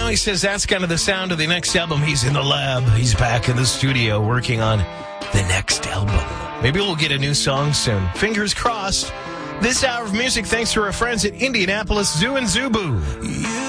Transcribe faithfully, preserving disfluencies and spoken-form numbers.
now he says that's kind of the sound of the next album. He's in the lab. He's back in the studio working on the next album. Maybe we'll get a new song soon. Fingers crossed. This hour of music thanks to our friends at Indianapolis Zoo and Zubu.